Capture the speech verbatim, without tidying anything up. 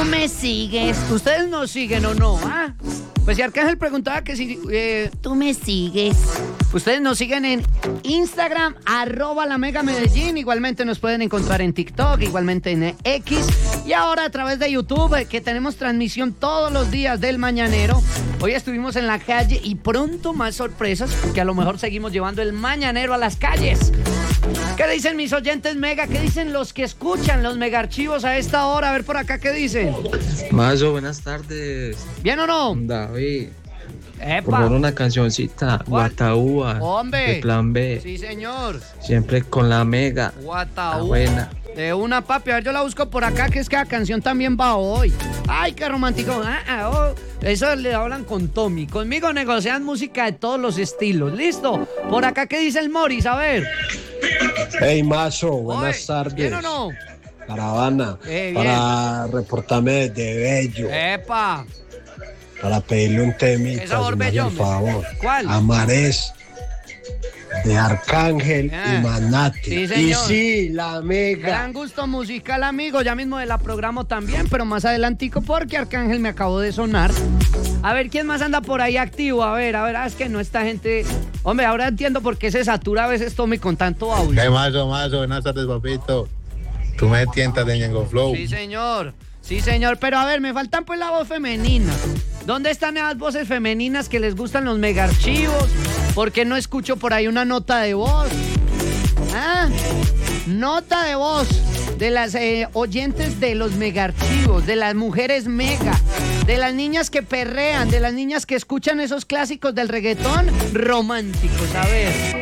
me sigues. ¿Ustedes nos siguen o no? ¿Ah? Pues si Arcángel preguntaba que si eh, tú me sigues. Ustedes nos siguen en Instagram, arroba la Mega Medellín. Igualmente nos pueden encontrar en TikTok, igualmente en X. Y ahora a través de YouTube, eh, que tenemos transmisión todos los días del Mañanero. Hoy estuvimos en la calle y pronto más sorpresas, porque a lo mejor seguimos llevando el Mañanero a las calles. ¿Qué dicen mis oyentes Mega? ¿Qué dicen los que escuchan los Mega Archivos a esta hora? A ver por acá, ¿qué dicen? Mayo, buenas tardes. ¿Bien o no? David. Epa. Por favor, una cancioncita. Guataúba. Hombre. De Plan B. Sí, señor. Siempre con la Mega. Guataúba. Buena. De una, papi. A ver, yo la busco por acá, que es que la canción también va hoy. Ay, qué romántico. Ah, ah, oh. Eso le hablan con Tommy. Conmigo negocian música de todos los estilos. ¿Listo? Por acá, ¿qué dice el Morris? A ver. Hey, Mazo, buenas Oye, tardes. ¿bien o no? Caravana, Eh, bien. para reportarme desde Bello, Epa. para pedirle un ¿Qué temita, sabor si me hace bello, el favor. ¿Cuál? Amarés, de Arcángel Ah. y Manati. Sí, y señor. sí, la Mega. Gran gusto musical, amigo. Ya mismo de la programo también, pero más adelantico porque Arcángel me acabó de sonar. A ver, ¿quién más anda por ahí activo? A ver, a ver, ah, es que no esta gente... Hombre, ahora entiendo por qué se satura a veces Tommy con tanto audio. ¿Qué mazo, mazo? Buenas tardes, papito. Tú me tientas de Ñengo Flow. Sí, señor. Sí, señor. Pero a ver, me faltan pues la voz femenina. ¿Dónde están esas voces femeninas que les gustan los mega archivos? ¿Por qué no escucho por ahí una nota de voz? ¿Ah? Nota de voz de las eh, oyentes de los mega archivos, de las mujeres mega, de las niñas que perrean, de las niñas que escuchan esos clásicos del reggaetón románticos. A ver.